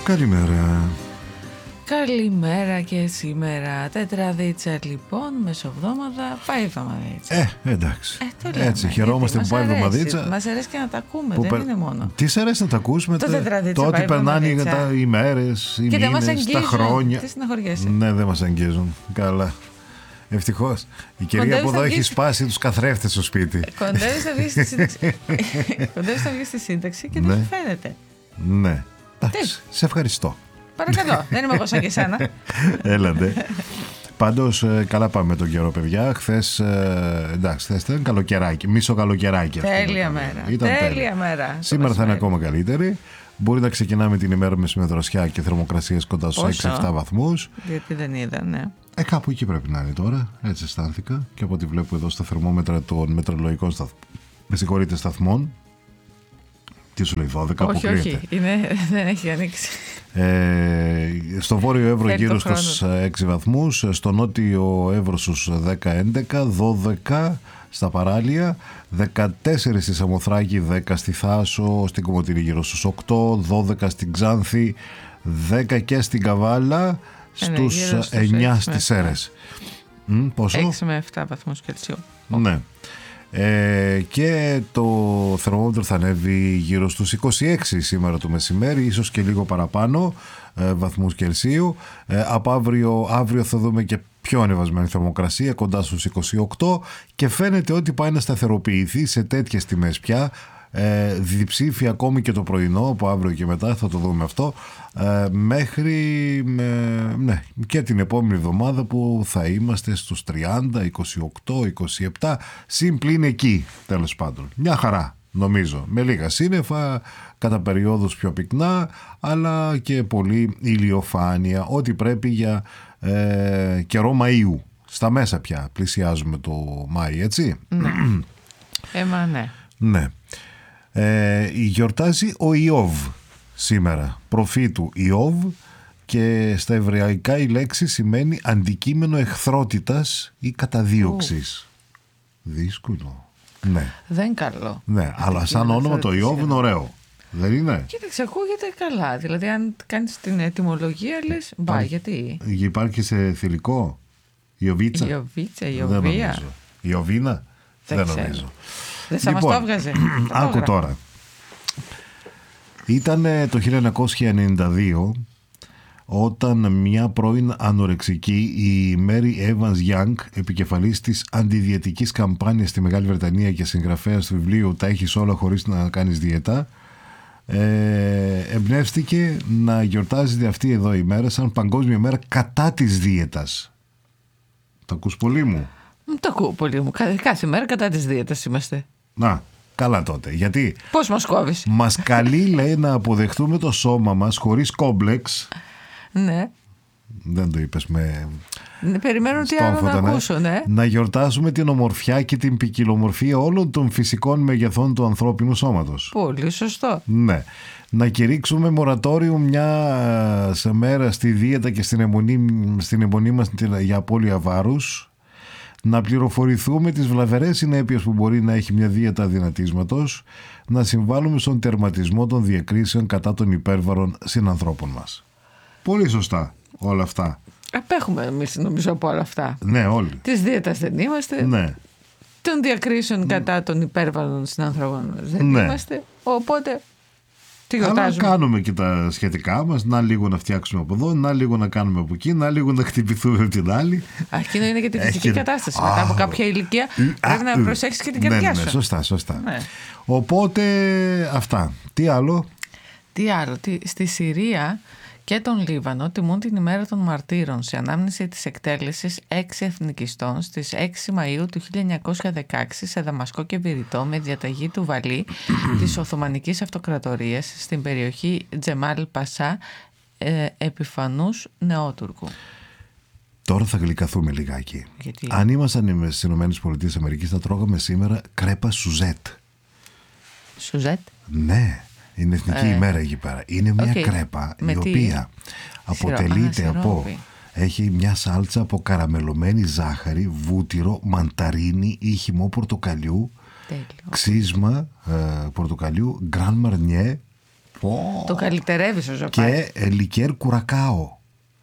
Καλημέρα. Καλημέρα και σήμερα. Τετραδίτσα λοιπόν, μεσοβδόμαδα, πάει εβδομαδίτσα. Εντάξει. Έτσι, χαιρόμαστε που πάει εβδομαδίτσα. Μας αρέσει και να τα ακούμε, δεν είναι μόνο. Τι σε αρέσει να τα ακούσουμε, το ότι περνάνε οι ημέρες, οι μήνες, τα χρόνια. Τι συναχωριέσαι. Ναι, δεν μας αγγίζουν. Καλά. Ευτυχώς. Η κυρία που εδώ έχει σπάσει τους καθρέφτες στο σπίτι. Κοντεύεις να βγεις στη σύνταξη και δεν φαίνεται. Ναι. Εντάξει, σε ευχαριστώ. Παρακαλώ, δεν είμαι εγώ σαν και εσένα. Έλατε. Πάντως καλά πάμε με τον καιρό, παιδιά. Χθες ήταν καλοκαιράκι, μισό καλοκαιράκι. Τέλεια μέρα. Τέλεια μέρα. Σήμερα θα είναι ακόμα καλύτερη. Μπορεί να ξεκινάμε την ημέρα με συμμετρωσιά και θερμοκρασίες κοντά στους 6-7 βαθμούς. Γιατί δεν είδα, ναι. Κάπου εκεί πρέπει να είναι τώρα. Έτσι αισθάνθηκα. Και από ό,τι βλέπω εδώ στα θερμόμετρα των μετρολογικών σταθμών. Τι σου λέει, 12? Όχι, δεν έχει ανοίξει. Στο βόρειο Εύρο γύρω στους 6 βαθμούς, στο νότιο Εύρο στους 10-11, 12 στα παράλια, 14 στη Σαμοθράκη, 10 στη Θάσο, στην Κομοτηνή γύρω στους 8, 12 στην Ξάνθη, 10 και στην Καβάλα, στους 9 στις Σέρρες. Πόσο? 6 με 7 βαθμούς Κελσίου. Ναι. Και το θερμόμετρο θα ανέβει γύρω στους 26 σήμερα το μεσημέρι, ίσως και λίγο παραπάνω βαθμούς Κελσίου. Από αύριο θα δούμε και πιο ανεβασμένη θερμοκρασία, κοντά στους 28, και φαίνεται ότι πάει να σταθεροποιηθεί σε τέτοιες τιμές πια. Διψήφια ακόμη και το πρωινό, από αύριο και μετά θα το δούμε αυτό, μέχρι και την επόμενη εβδομάδα που θα είμαστε στους 30, 28, 27, συμπλήν εκεί, τέλος πάντων. Μια χαρά νομίζω, με λίγα σύννεφα, κατά περιόδους πιο πυκνά, αλλά και πολύ ηλιοφάνεια, ό,τι πρέπει για καιρό Μαΐου. Στα μέσα πια πλησιάζουμε το Μάη, έτσι. Ναι. Ναι. Γιορτάζει ο Ιώβ σήμερα, προφή του Ιώβ, και στα εβραϊκά η λέξη σημαίνει αντικείμενο εχθρότητας ή καταδίωξης. Δύσκολο. Ναι. Δεν καλό. Ναι, αλλά σαν όνομα το Ιώβ είναι ωραίο. Δεν είναι? Κοίταξε, ακούγεται καλά. Δηλαδή αν κάνεις την ετυμολογία λες γιατί. Υπάρχει σε θηλυκό? Ιωβίτσα? Ιωβία. Ιωβίνα? Δεν νομίζω. Δεν θα μας το έβγαζε. Άκου τώρα. Ήταν το 1992 όταν μια πρώην ανορεξική, η Mary Evans Young, επικεφαλής της αντιδιαιτικής καμπάνιας στη Μεγάλη Βρετανία και συγγραφέας του βιβλίου «Τα έχεις όλα χωρίς να κάνεις δίαιτα», εμπνεύστηκε να γιορτάζεται αυτή εδώ η μέρα σαν παγκόσμια μέρα κατά της δίαιτας. Το ακούς πολύ μου? Το ακούω πολύ μου. Κάθε μέρα κατά της δίαιτας είμαστε. Να, καλά τότε. Γιατί πώς μας κόβεις? Μας καλεί, λέει, να αποδεχτούμε το σώμα μας χωρίς κόμπλεξ. Ναι. Δεν το είπες με... Περιμένω τι άλλο να ακούσω, ναι. Να γιορτάσουμε την ομορφιά και την ποικιλομορφία όλων των φυσικών μεγεθών του ανθρώπινου σώματος. Πολύ σωστό. Ναι. Να κηρύξουμε μορατόριο μια σε μέρα στη δίαιτα και στην αιμονή μας για απώλεια βάρους. Να πληροφορηθούμε τις βλαβερές συνέπειες που μπορεί να έχει μια δίαιτα αδυνατίσματος. Να συμβάλλουμε στον τερματισμό των διακρίσεων κατά των υπέρβαρων συνανθρώπων μας. Πολύ σωστά όλα αυτά. Απέχουμε εμείς νομίζω από όλα αυτά. Ναι, όλοι. Της δίαιτας δεν είμαστε. Ναι. Των διακρίσεων κατά των υπέρβαρων συνανθρώπων δεν είμαστε. Οπότε τι γιορτάζουμε? Αλλά κάνουμε και τα σχετικά μας. Να λίγο να φτιάξουμε από εδώ, να λίγο να κάνουμε από εκεί, να λίγο να χτυπηθούμε από την άλλη. Εκείνο είναι για τη φυσική κατάσταση. Μετά από κάποια ηλικία πρέπει να προσέξεις και την καρδιά σου. Ναι, σωστά. Ναι. Οπότε αυτά. Τι άλλο? Στη Συρία και τον Λίβανο τιμούν την ημέρα των μαρτύρων σε ανάμνηση της εκτέλεσης 6 εθνικιστών στις 6 Μαΐου του 1916 σε Δαμασκό και Βηρητό με διαταγή του Βαλί της Οθωμανικής Αυτοκρατορίας στην περιοχή Τζεμάλ Πασά, επιφανούς Νεότουρκου. Τώρα θα γλυκαθούμε λιγάκι. Γιατί? Αν ήμασταν στις ΗΠΑ θα τρώγαμε σήμερα κρέπα σουζέτ. Σουζέτ? Ναι. Είναι εθνική ημέρα εκεί πέρα. Είναι μια κρέπα η οποία αποτελείται από... Έχει μια σάλτσα από καραμελωμένη ζάχαρη, βούτυρο, μανταρίνι ή χυμό πορτοκαλιού, ξύσμα πορτοκαλιού, γκραν μαρνιέ, Το καλυτερεύεις ο Ζαπάκης. Και λικέρ κουρακάο.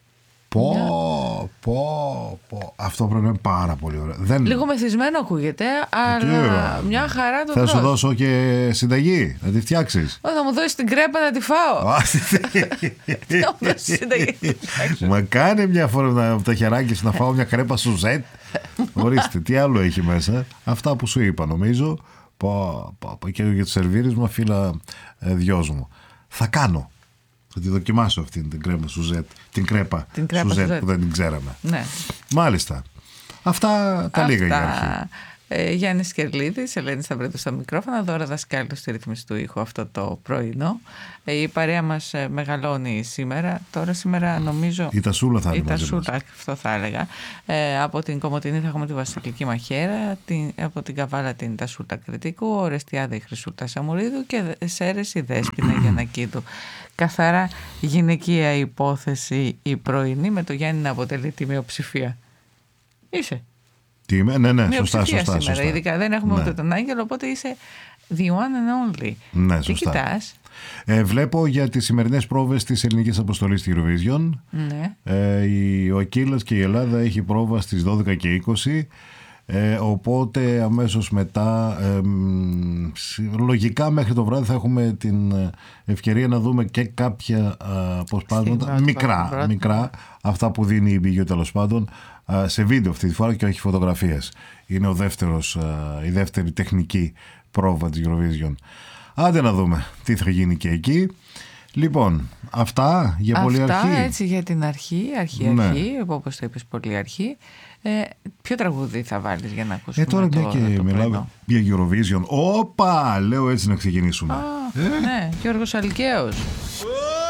Αυτό πρέπει να είναι πάρα πολύ ωραίο. Λίγο μεθυσμένο ακούγεται, αλλά μια χαρά το τρως. Θα σου δώσω και συνταγή να τη φτιάξεις. Θα μου δώσεις την κρέπα να τη φάω. Θα μου δώσεις συνταγή. Μα κάνε μια φορά από τα χεράκια σου να φάω μια κρέπα σουζέτ. Ορίστε, τι άλλο έχει μέσα. Αυτά που σου είπα νομίζω. Και για το σερβίρισμα, φίλα δυος μου. Θα κάνω. Θα τη δοκιμάσω αυτή την κρέπα σουζέτ. Την κρέπα σουζέτ που δεν την ξέραμε. Ναι. Μάλιστα. Αυτά τα λίγα για αρχή. Γιάννης Κερλίδης, Ελένη Σταυρίδου στα μικρόφωνα, Δώρα Δασκάλου στη ρύθμιση του ήχου αυτό το πρωινό. Η παρέα μας μεγαλώνει σήμερα. Σήμερα νομίζω. Η Τασούλα θα έλεγα. Η Τασούλα, αυτό θα έλεγα. Από την Κομοτηνή θα έχουμε τη Βασιλική Μαχαίρα, από την Καβάλα την Τασούλα Κρητικού, Ορεστιάδα η Χρυσούλα Σαμουρίδου και Σέρες η Δέσποινα Γιαννακίδου. Καθαρά γυναικεία υπόθεση η πρωινή, με το Γιάννη να αποτελεί τη μειοψηφία. Είσαι. Τι είμαι, ναι, σωστά. Ειδικά δεν έχουμε ούτε τον Άγγελο, οπότε είσαι the one and only. Ναι, τι κοιτάς? Βλέπω για τις σημερινές πρόβες της ελληνικής αποστολής στη Eurovision. Ναι. Ο Ακύλας και η Ελλάδα έχει πρόβα στις 12 και 20. Οπότε αμέσως μετά λογικά μέχρι το βράδυ θα έχουμε την ευκαιρία να δούμε και κάποια αποσπάσματα μικρά, αυτά που δίνει η Μπιγιού τέλος πάντων, σε βίντεο αυτή τη φορά και όχι φωτογραφίες. Είναι η δεύτερη τεχνική πρόβα της Eurovision. Άντε να δούμε τι θα γίνει και εκεί. Λοιπόν, αυτά για πολύ αρχή. Αυτά έτσι για την αρχή, ναι. Όπως το είπες, πολύ αρχή. Ποιο τραγούδι θα βάλεις για να ακούσουμε τώρα μια και μιλάμε για Eurovision. Όπα, λέω έτσι να ξεκινήσουμε. Ναι, Γιώργος Αλκαίος.